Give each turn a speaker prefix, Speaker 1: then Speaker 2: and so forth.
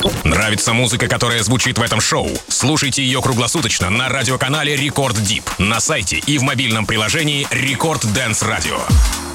Speaker 1: Нравится музыка, которая звучит в этом шоу? Слушайте ее круглосуточно на радиоканале Рекорд Дип, на сайте и в мобильном приложении Рекорд Дэнс Радио.